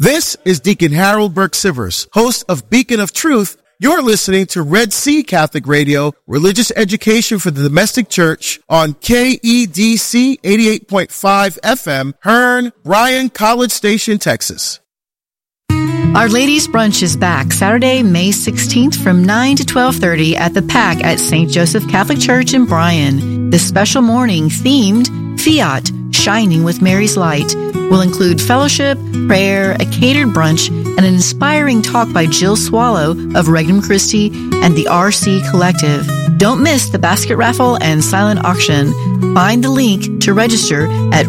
This is Deacon Harold Burke-Sivers, host of Beacon of Truth. You're listening to Red Sea Catholic Radio, religious education for the domestic church on KEDC 88.5 FM, Hearn, Bryan, College Station, Texas. Our Ladies' Brunch is back Saturday, May 16th from 9 to 12:30 at the PAC at St. Joseph Catholic Church in Bryan. This special morning, themed Fiat, Shining with Mary's Light, will include fellowship, prayer, a catered brunch, and an inspiring talk by Jill Swallow of Regnum Christi and the RC Collective. Don't miss the basket raffle and silent auction. Find the link to register at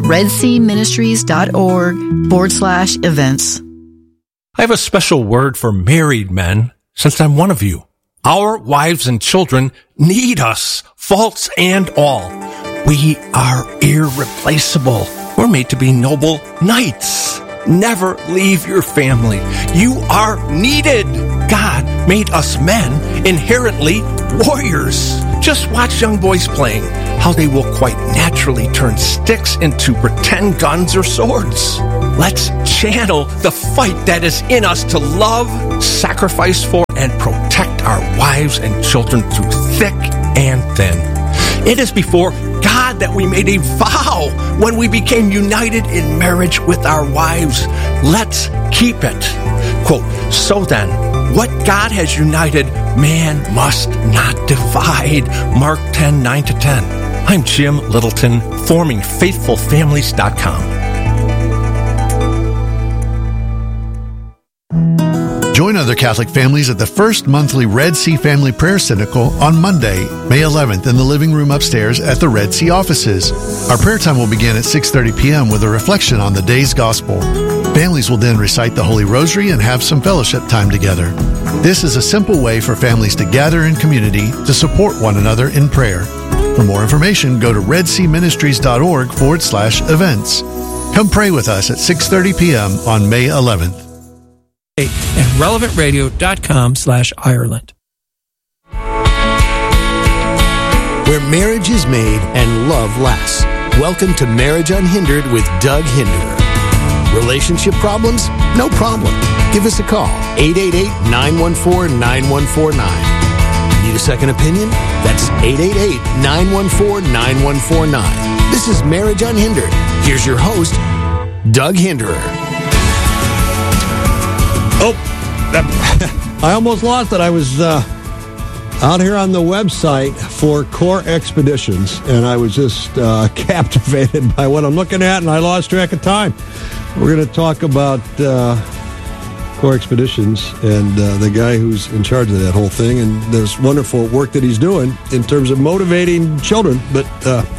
redseaministries.org/events. I have a special word for married men, since I'm one of you. Our wives and children need us, faults and all. We are irreplaceable. We're made to be noble knights. Never leave your family. You are needed. God made us men inherently warriors. Just watch young boys playing, how they will quite naturally turn sticks into pretend guns or swords. Let's channel the fight that is in us to love, sacrifice for, and protect our wives and children through thick and thin. It is before God that we made a vow when we became united in marriage with our wives. Let's keep it. Quote, so then, what God has united, man must not divide. Mark 10:9-10. I'm Jim Littleton, formingfaithfulfamilies.com. Join other Catholic families at the first monthly Red Sea Family Prayer Synodical on Monday, May 11th in the living room upstairs at the Red Sea offices. Our prayer time will begin at 6:30 p.m. with a reflection on the day's gospel. Families will then recite the Holy Rosary and have some fellowship time together. This is a simple way for families to gather in community to support one another in prayer. For more information, go to redseaministries.org/events. Come pray with us at 6:30 p.m. on May 11th. And relevantradio.com/Ireland. Where marriage is made and love lasts. Welcome to Marriage Unhindered with Doug Hinderer. Relationship problems? No problem. Give us a call, 888-914-9149. Need a second opinion? That's 888-914-9149. This is Marriage Unhindered. Here's your host, Doug Hinderer. Oh, I almost lost it. I was out here on the website for Core Expeditions, and I was just captivated by what I'm looking at, and I lost track of time. We're going to talk about Core Expeditions and the guy who's in charge of that whole thing, and this wonderful work that he's doing in terms of motivating children. But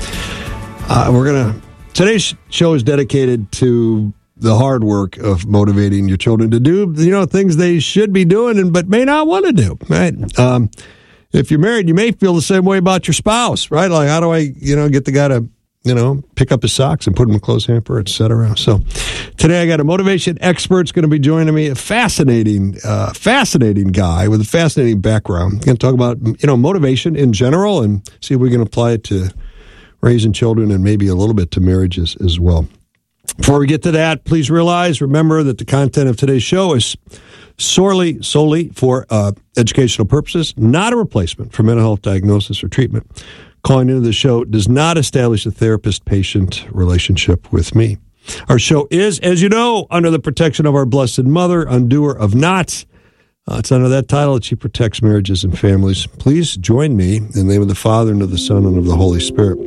today's show is dedicated to the hard work of motivating your children to do, things they should be doing but may not want to do, right? If you're married, you may feel the same way about your spouse, right? Like, how do I, get the guy to, pick up his socks and put him in a clothes hamper, etc. So today I got a motivation expert's going to be joining me, a fascinating guy with a fascinating background. We're going to talk about, motivation in general and see if we can apply it to raising children and maybe a little bit to marriages as well. Before we get to that, please remember that the content of today's show is solely for educational purposes, not a replacement for mental health diagnosis or treatment. Calling into the show does not establish a therapist-patient relationship with me. Our show is, as you know, under the protection of our Blessed Mother, undoer of knots. It's under that title that she protects marriages and families. Please join me in the name of the Father, and of the Son, and of the Holy Spirit.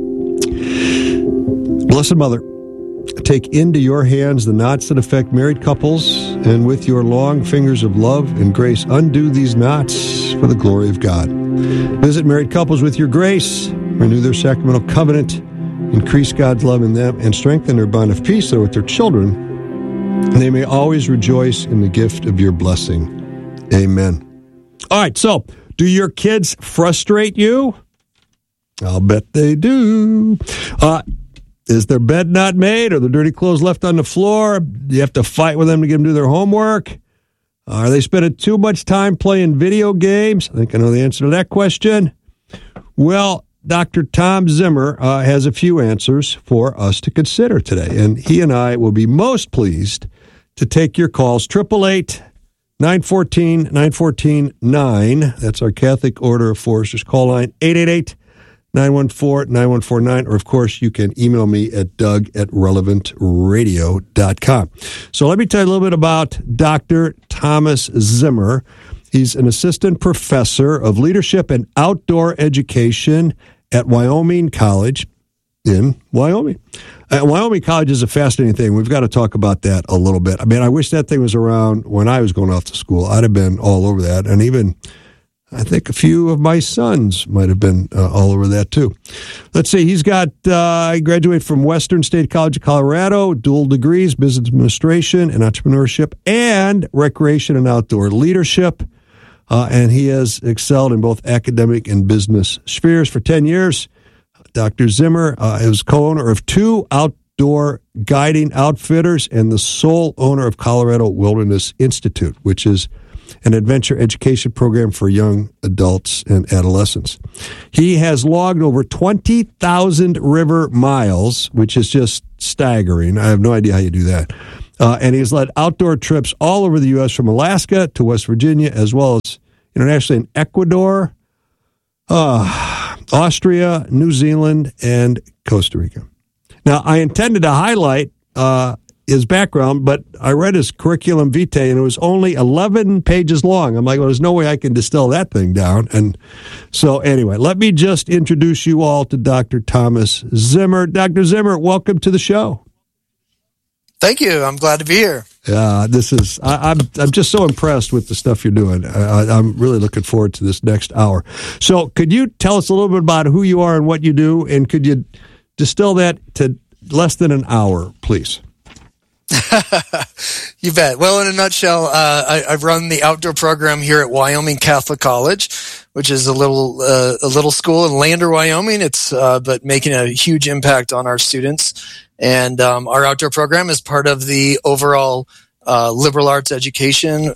Blessed Mother, take into your hands the knots that affect married couples, and with your long fingers of love and grace, undo these knots for the glory of God. Visit married couples with your grace, renew their sacramental covenant, increase God's love in them, and strengthen their bond of peace so with their children, and they may always rejoice in the gift of your blessing. Amen. All right, so do your kids frustrate you? I'll bet they do. Is their bed not made? Are the dirty clothes left on the floor? Do you have to fight with them to get them to do their homework? Are they spending too much time playing video games? I think I know the answer to that question. Well, Dr. Tom Zimmer has a few answers for us to consider today, and he and I will be most pleased to take your calls. 888-914-914-9. That's our Catholic Order of Foresters call line. 888-914-9149. Or, of course, you can email me at doug@relevantradio.com. So let me tell you a little bit about Dr. Thomas Zimmer. He's an assistant professor of leadership and outdoor education at Wyoming College in Wyoming. Wyoming College is a fascinating thing. We've got to talk about that a little bit. I mean, I wish that thing was around when I was going off to school. I'd have been all over that. And even, I think a few of my sons might have been all over that too. Let's see. He's got, he graduated from Western State College of Colorado, dual degrees, business administration and entrepreneurship, and recreation and outdoor leadership. And he has excelled in both academic and business spheres for 10 years. Dr. Zimmer is co-owner of 2 outdoor guiding outfitters and the sole owner of Colorado Wilderness Institute, which is an adventure education program for young adults and adolescents. He has logged over 20,000 river miles, which is just staggering. I have no idea how you do that. And he's led outdoor trips all over the U.S. from Alaska to West Virginia, as well as internationally in Ecuador, Austria, New Zealand, and Costa Rica. Now, I intended to highlight his background, but I read his curriculum vitae, and it was only 11 pages long. I'm like, well, there's no way I can distill that thing down. And so anyway, let me just introduce you all to Dr. Thomas Zimmer. Dr. Zimmer, welcome to the show. Thank you. I'm glad to be here. This is I'm just so impressed with the stuff you're doing. I'm really looking forward to this next hour. So could you tell us a little bit about who you are and what you do, and could you distill that to less than an hour, please? You bet. Well, in a nutshell, I run the outdoor program here at Wyoming Catholic College, which is a little school in Lander, Wyoming. It's but making a huge impact on our students. And our outdoor program is part of the overall liberal arts education,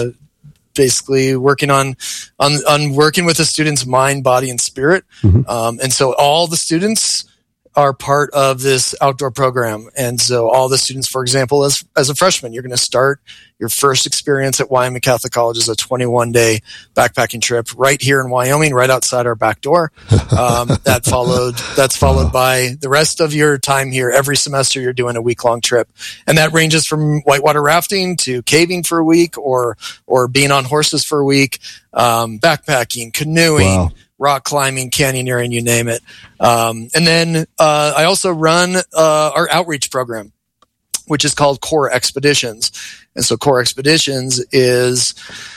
basically working on working with the students' mind, body, and spirit. Mm-hmm. And so all the students are part of this outdoor program. And so all the students, for example, as a freshman, you're going to start your first experience at Wyoming Catholic College as a 21-day backpacking trip right here in Wyoming, right outside our back door. That's followed by the rest of your time here. Every semester, you're doing a week-long trip. And that ranges from whitewater rafting to caving for a week or being on horses for a week, backpacking, canoeing, wow, rock climbing, canyoneering, you name it. And then I also run our outreach program, which is called Core Expeditions. And so Core Expeditions is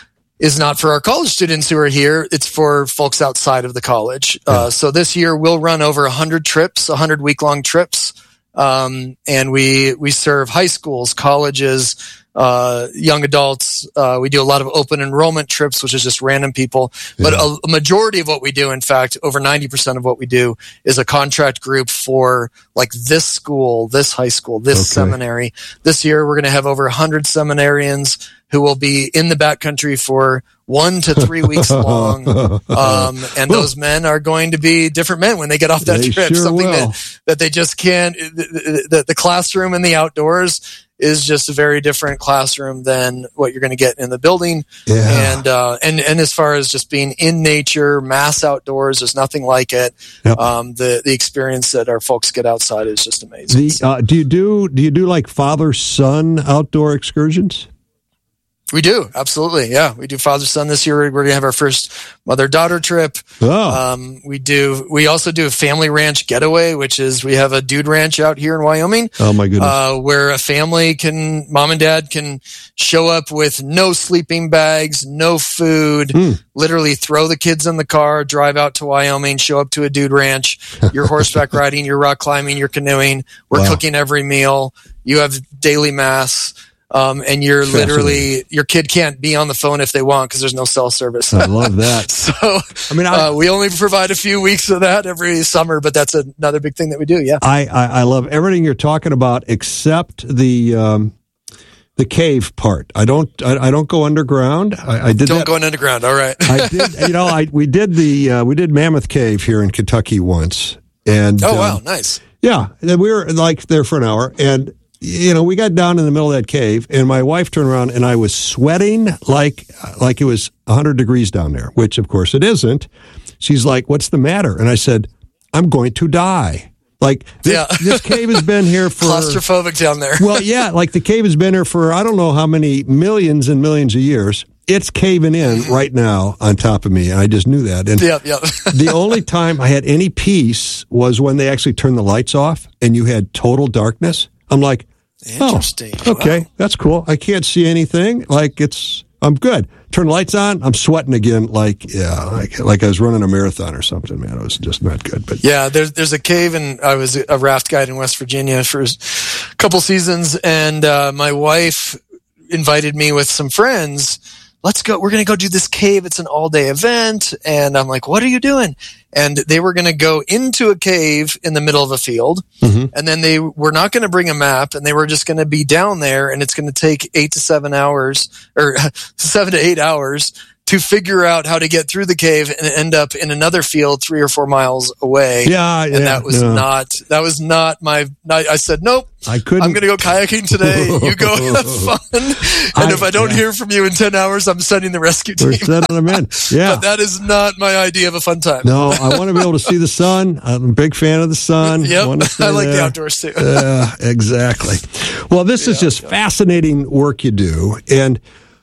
not for our college students who are here. It's for folks outside of the college. So this year we'll run over 100 trips, 100 week-long trips. And we serve high schools, colleges, young adults. We do a lot of open enrollment trips, which is just random people. But a majority of what we do, in fact, over 90% of what we do is a contract group for like this school, this high school, this seminary. This year, we're going to have over 100 seminarians who will be in the backcountry for 1 to 3 weeks long. And those men are going to be different men when they get off that trip. Sure something will. that they just can't, the classroom in the outdoors is just a very different classroom than what you're going to get in the building. Yeah. And as far as just being in nature, mass outdoors, there's nothing like it. Yep. The experience that our folks get outside is just amazing. Do you do like father-son outdoor excursions? We do, absolutely. Yeah, we do father-son this year. We're going to have our first mother-daughter trip. Oh. We also do a family ranch getaway, which is we have a dude ranch out here in Wyoming. Oh my goodness. Where a family mom and dad can show up with no sleeping bags, no food, literally throw the kids in the car, drive out to Wyoming, show up to a dude ranch. You're horseback riding, you're rock climbing, you're canoeing. We're cooking every meal. You have daily mass. And you're literally, your kid can't be on the phone if they want because there's no cell service. I love that. So, I mean, we only provide a few weeks of that every summer, but that's another big thing that we do. Yeah. I love everything you're talking about except the cave part. I don't go underground. I did Don't go underground. All right. I did, we did Mammoth Cave here in Kentucky once. And, wow. Nice. Yeah. And we were like there for an hour, and we got down in the middle of that cave, and my wife turned around, and I was sweating like it was 100 degrees down there, which, of course, it isn't. She's like, "What's the matter?" And I said, "I'm going to die." Like, this cave has been here for... Claustrophobic down there. Well, yeah, like the cave has been here for I don't know how many millions and millions of years. It's caving in right now on top of me. I just knew that. And the only time I had any peace was when they actually turned the lights off and you had total darkness. I'm like, interesting. Okay, wow. That's cool. I can't see anything. Like I'm good. Turn the lights on. I'm sweating again. Like I was running a marathon or something, man. It was just not good. But yeah, there's a cave, and I was a raft guide in West Virginia for a couple seasons, and my wife invited me with some friends. Let's go. We're going to go do this cave. It's an all-day event. And I'm like, what are you doing? And they were going to go into a cave in the middle of a field. Mm-hmm. And then they were not going to bring a map, and they were just going to be down there, and it's going to take 8 to 7 hours, or 7 to 8 hours to figure out how to get through the cave and end up in another field 3 or 4 miles away. And that was not my, I said, nope, I'm going to go kayaking today. You go have fun. And if I don't hear from you in 10 hours, I'm sending the rescue team. We're sending them in. Yeah. But that is not my idea of a fun time. No, I want to be able to see the sun. I'm a big fan of the sun. Yep. I like the outdoors too. Exactly. Well, this is just fascinating work you do. And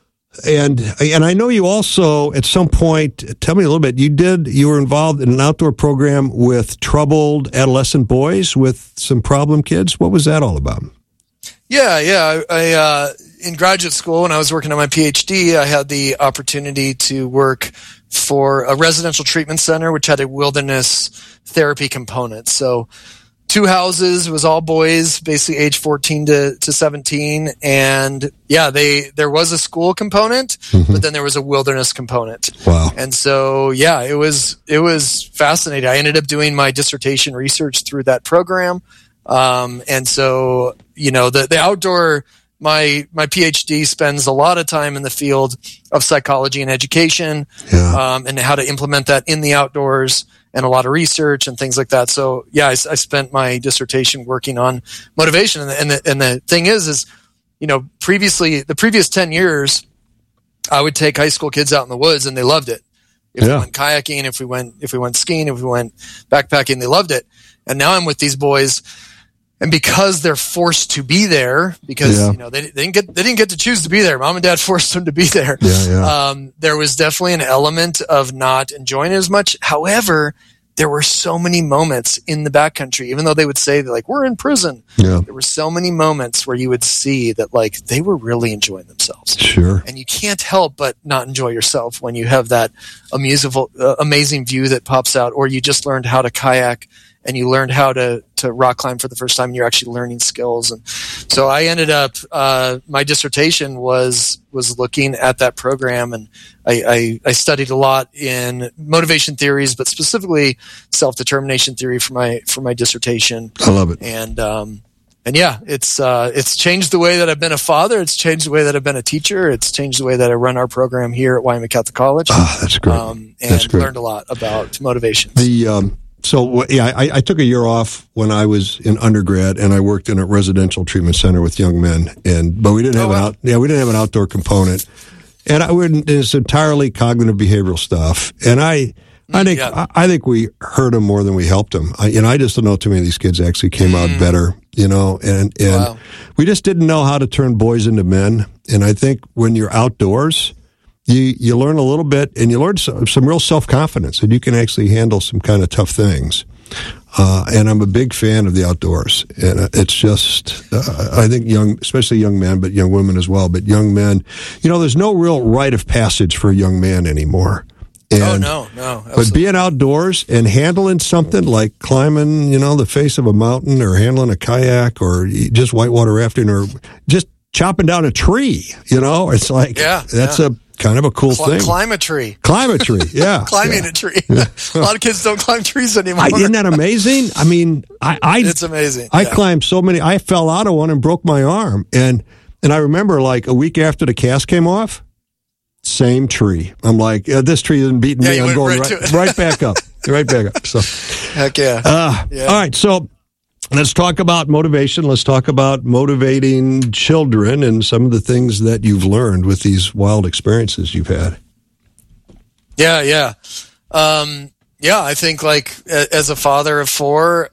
I know you also, at some point, tell me a little bit, you were involved in an outdoor program with troubled adolescent boys with some problem kids. What was that all about? Yeah. I in graduate school, when I was working on my PhD, I had the opportunity to work for a residential treatment center, which had a wilderness therapy component. So 2 houses, it was all boys, basically age 14 to 17. And there was a school component, but then there was a wilderness component. Wow. And so, it was fascinating. I ended up doing my dissertation research through that program. And so, the outdoor, my PhD spends a lot of time in the field of psychology and education, and how to implement that in the outdoors, and a lot of research and things like that. So I spent my dissertation working on motivation. And the thing is, previously, the previous 10 years, I would take high school kids out in the woods and they loved it. If we went kayaking, if we went skiing, if we went backpacking, they loved it. And now I'm with these boys, and because they're forced to be there, because they didn't get to choose to be there. Mom and dad forced them to be there. There was definitely an element of not enjoying it as much. However, there were so many moments in the backcountry, even though they would say that, we're in prison. There were so many moments where you would see that they were really enjoying themselves. Sure. And you can't help but not enjoy yourself when you have that amazing view that pops out, or you just learned how to kayak and you learned how to rock climb for the first time, and you're actually learning skills. And so I ended up, my dissertation was looking at that program, and I studied a lot in motivation theories, but specifically self-determination theory for my dissertation. I love it. And it's changed the way that I've been a father. It's changed the way that I've been a teacher. It's changed the way that I run our program here at Wyoming Catholic College. Oh, that's great. That's great. Learned a lot about motivation. I took a year off when I was in undergrad, and I worked in a residential treatment center with young men. But we didn't have we didn't have an outdoor component, and it's entirely cognitive behavioral stuff. And I think we hurt them more than we helped them. I just don't know too many of these kids actually came out better. And wow. We just didn't know how to turn boys into men. And I think when you're outdoors, you learn a little bit, and you learn some real self-confidence, and you can actually handle some kind of tough things. And I'm a big fan of the outdoors. And it's just, I think especially young men, but young women as well, but young men, there's no real rite of passage for a young man anymore. And, no. Absolutely. But being outdoors and handling something like climbing, the face of a mountain, or handling a kayak, or just whitewater rafting, or just chopping down a tree, it's like, that's a kind of a cool thing. Climb a tree. Yeah. Climbing a tree. A lot of kids don't climb trees anymore. Isn't that amazing? I mean, it's amazing. I climbed so many. I fell out of one and broke my arm. And I remember a week after the cast came off, same tree. I'm like, this tree isn't beating me. I'm going right back up. Right back up. So, heck yeah. All right. So, Let's talk about motivation. Let's talk about motivating children and some of the things that you've learned with these wild experiences you've had. Yeah. I think like as a father of 4,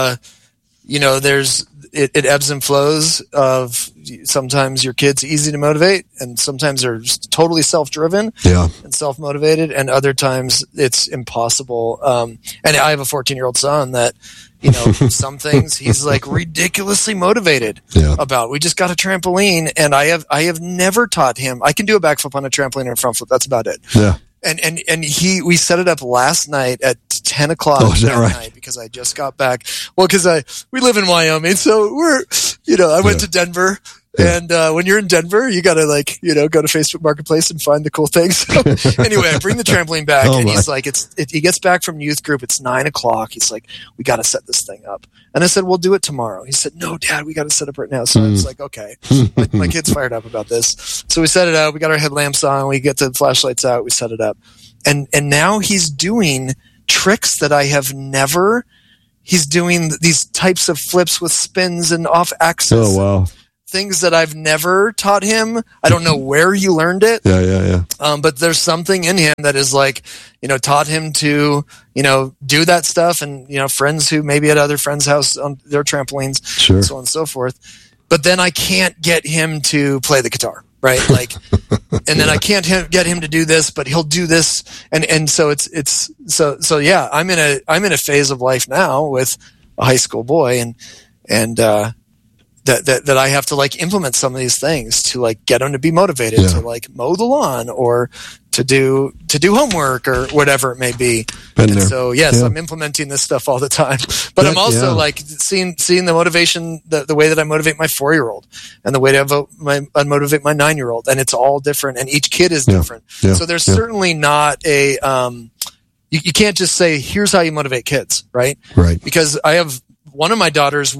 it ebbs and flows of sometimes your kid's easy to motivate and sometimes they're totally self-driven and self-motivated, and other times it's impossible. And I have a 14-year-old son that, some things he's like ridiculously motivated about. We just got a trampoline and I have never taught him. I can do a backflip on a trampoline and a front flip. That's about it. Yeah. And we set it up last night at 10 o'clock night because I just got back. Well, because we live in Wyoming, so I went to Denver. Yeah. And when you're in Denver, you gotta go to Facebook Marketplace and find the cool things. So, anyway, I bring the trampoline back, and he's like, he gets back from youth group. It's 9 o'clock. He's like, we gotta set this thing up. And I said, we'll do it tomorrow. He said, no, Dad, we gotta set up right now. So I was like, okay, my kid's fired up about this. So we set it up. We got our headlamps on. We get the flashlights out. We set it up, and now he's doing tricks that I have never. He's doing these types of flips with spins and off axis. Oh wow. Things that I've never taught him. I don't know where he learned it. Yeah. But there's something in him that is like, taught him to, do that stuff. And, friends who maybe at other friends' house on their trampolines, and so on and so forth. But then I can't get him to play the guitar, right? Like, and then I can't get him to do this, but he'll do this. And so so yeah, I'm in a phase of life now with a high school boy and that I have to like implement some of these things to like get him to be motivated to like mow the lawn or to do homework or whatever it may be. So yes, I'm implementing this stuff all the time, but I'm also like seeing the motivation, the way that I motivate my 4-year-old and the way that I motivate my 9-year-old, and it's all different and each kid is different. So there's certainly not a, you can't just say, here's how you motivate kids, right? Right. Because I have one of my daughters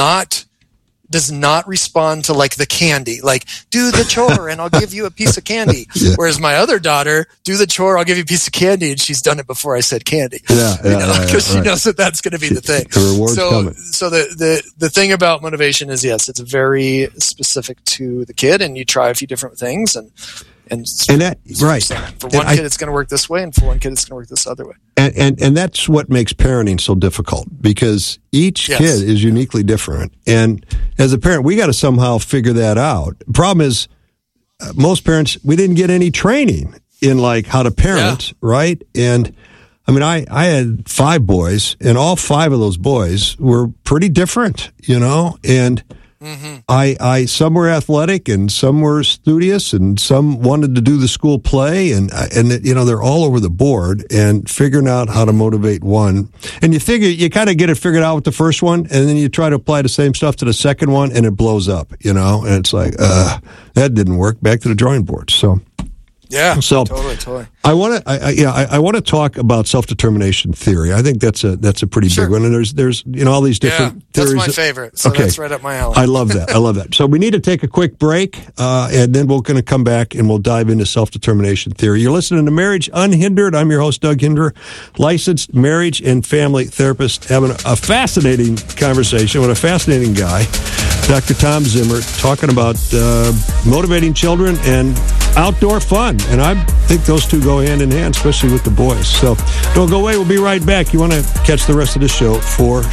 does not respond to like the candy, like do the chore and I'll give you a piece of candy. Whereas my other daughter, do the chore, I'll give you a piece of candy, and she's done it before I said candy. Because she knows that that's going to be the thing. The reward's coming. So the thing about motivation is, yes, it's very specific to the kid, and you try a few different things and that right for one kid it's going to work this way, and for one kid it's going to work this other way. And that's what makes parenting so difficult, because each kid is uniquely different, and as a parent we got to somehow figure that out. The problem is most parents, we didn't get any training in like how to parent, right? And I mean, I had 5 boys, and all 5 of those boys were pretty different, and I some were athletic and some were studious and some wanted to do the school play and they're all over the board, and figuring out how to motivate one. And you kind of get it figured out with the first one, and then you try to apply the same stuff to the second one and it blows up, and it's like, that didn't work. Back to the drawing board. So. Yeah, so totally. I want to talk about self-determination theory. I think that's a pretty big one. And there's all these different theories. That's my favorite. So that's right up my alley. I love that. So we need to take a quick break, and then we're going to come back and we'll dive into self-determination theory. You're listening to Marriage Unhindered. I'm your host, Doug Hinder, licensed marriage and family therapist, having a fascinating conversation with a fascinating guy, Dr. Tom Zimmer, talking about motivating children and outdoor fun. And I think those two go hand in hand, especially with the boys. So don't go away. We'll be right back. You want to catch the rest of the show for